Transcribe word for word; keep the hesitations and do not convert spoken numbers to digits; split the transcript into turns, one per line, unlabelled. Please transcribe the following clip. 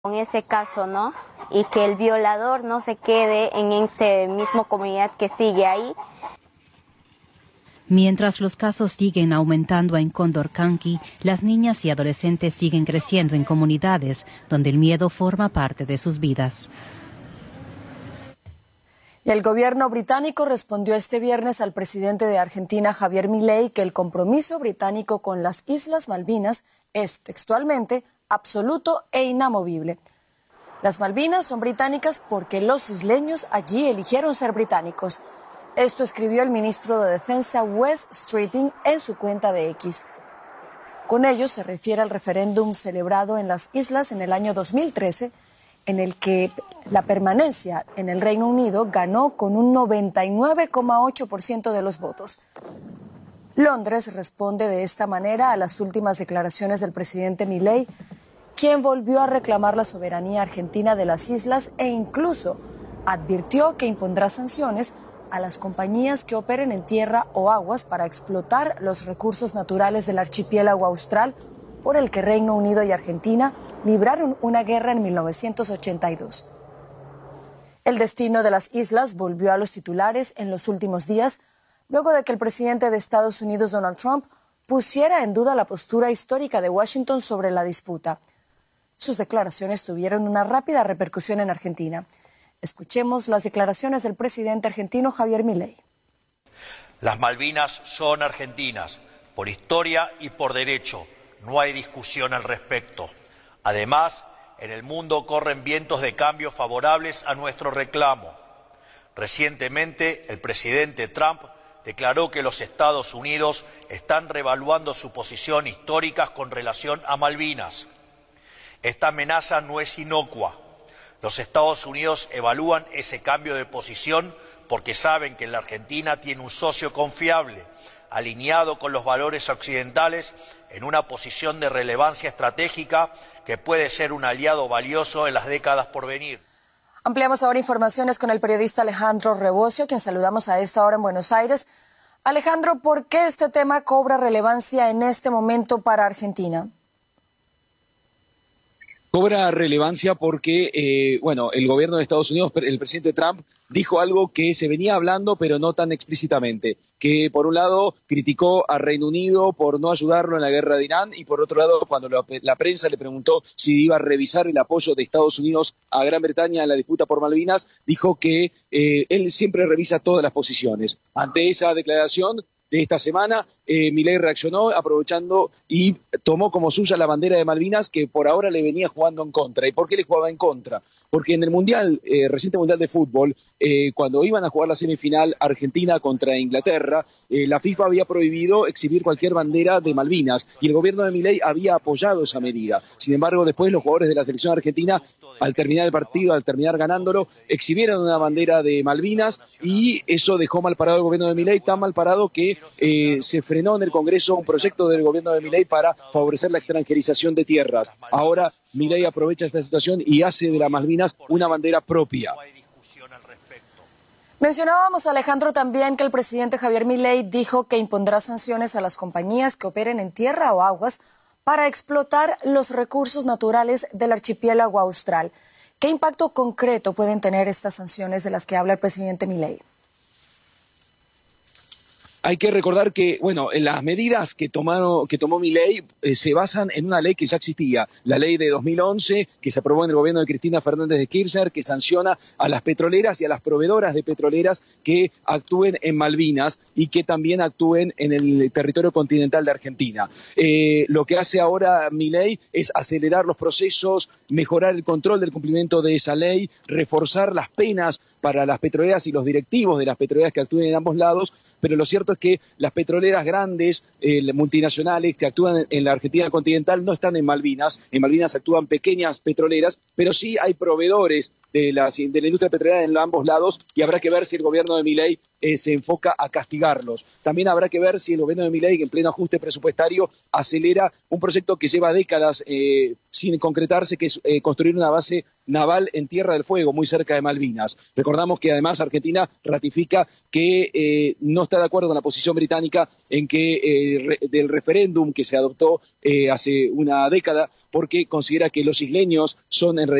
con ese caso, ¿no? Y que el violador no se quede en esa misma comunidad que sigue ahí.
Mientras los casos siguen aumentando en Condorcanqui, las niñas y adolescentes siguen creciendo en comunidades donde el miedo forma parte de sus vidas.
Y el gobierno británico respondió este viernes al presidente de Argentina, Javier Milei, que el compromiso británico con las Islas Malvinas es, textualmente, absoluto e inamovible. Las Malvinas son británicas porque los isleños allí eligieron ser británicos. Esto escribió el ministro de Defensa Wes Streeting en su cuenta de X. Con ello se refiere al referéndum celebrado en las islas en el año dos mil trece, en el que la permanencia en el Reino Unido ganó con un noventa y nueve coma ocho por ciento de los votos. Londres responde de esta manera a las últimas declaraciones del presidente Milei, quien volvió a reclamar la soberanía argentina de las islas e incluso advirtió que impondrá sanciones a las compañías que operen en tierra o aguas para explotar los recursos naturales del archipiélago austral, por el que Reino Unido y Argentina libraron una guerra en mil novecientos ochenta y dos. El destino de las islas volvió a los titulares en los últimos días, luego de que el presidente de Estados Unidos, Donald Trump, pusiera en duda la postura histórica de Washington sobre la disputa. Sus declaraciones tuvieron una rápida repercusión en Argentina. Escuchemos las declaraciones del presidente argentino Javier Milei.
Las Malvinas son argentinas, por historia y por derecho. No hay discusión al respecto. Además, en el mundo corren vientos de cambio favorables a nuestro reclamo. Recientemente, el presidente Trump declaró que los Estados Unidos están reevaluando su posición histórica con relación a Malvinas. Esta amenaza no es inocua. Los Estados Unidos evalúan ese cambio de posición porque saben que la Argentina tiene un socio confiable, alineado con los valores occidentales, en una posición de relevancia estratégica que puede ser un aliado valioso en las décadas por venir.
Ampliamos ahora informaciones con el periodista Alejandro Rebocio, quien saludamos a esta hora en Buenos Aires. Alejandro, ¿por qué este tema cobra relevancia en este momento para Argentina?
Cobra relevancia porque, eh, bueno, el gobierno de Estados Unidos, el presidente Trump, dijo algo que se venía hablando, pero no tan explícitamente, que por un lado criticó a Reino Unido por no ayudarlo en la guerra de Irán y por otro lado, cuando la, la prensa le preguntó si iba a revisar el apoyo de Estados Unidos a Gran Bretaña en la disputa por Malvinas, dijo que eh, él siempre revisa todas las posiciones. Ante esa declaración de esta semana, eh, Milei reaccionó aprovechando y tomó como suya la bandera de Malvinas, que por ahora le venía jugando en contra. ¿Y por qué le jugaba en contra? Porque en el mundial, eh, reciente mundial de fútbol, eh, cuando iban a jugar la semifinal Argentina contra Inglaterra, eh, la FIFA había prohibido exhibir cualquier bandera de Malvinas y el gobierno de Milei había apoyado esa medida. Sin embargo, después los jugadores de la selección argentina, al terminar el partido, al terminar ganándolo, exhibieron una bandera de Malvinas y eso dejó mal parado el gobierno de Milei, tan mal parado que eh, se frenó en el Congreso un proyecto del gobierno de Milei para favorecer la extranjerización de tierras. Ahora Milei aprovecha esta situación y hace de las Malvinas una bandera propia.
Mencionábamos, Alejandro, también que el presidente Javier Milei dijo que impondrá sanciones a las compañías que operen en tierra o aguas para explotar los recursos naturales del archipiélago austral. ¿Qué impacto concreto pueden tener estas sanciones de las que habla el presidente Milei?
Hay que recordar que, bueno, las medidas que tomaron, que tomó Milei eh, se basan en una ley que ya existía, la ley de dos mil once, que se aprobó en el gobierno de Cristina Fernández de Kirchner, que sanciona a las petroleras y a las proveedoras de petroleras que actúen en Malvinas y que también actúen en el territorio continental de Argentina. Eh, lo que hace ahora Milei es acelerar los procesos, mejorar el control del cumplimiento de esa ley, reforzar las penas para las petroleras y los directivos de las petroleras que actúen en ambos lados, pero lo cierto es que las petroleras grandes, eh, multinacionales que actúan en la Argentina continental no están en Malvinas. En Malvinas actúan pequeñas petroleras, pero sí hay proveedores de la, de la industria petrolera en ambos lados y habrá que ver si el gobierno de Milei eh, se enfoca a castigarlos. También habrá que ver si el gobierno de Milei, en pleno ajuste presupuestario, acelera un proyecto que lleva décadas eh, sin concretarse, que es eh, construir una base naval en Tierra del Fuego, muy cerca de Malvinas. Recordamos que además Argentina ratifica que eh, no está de acuerdo con la posición británica en que eh, re, del referéndum que se adoptó eh, hace una década, porque considera que los isleños son en realidad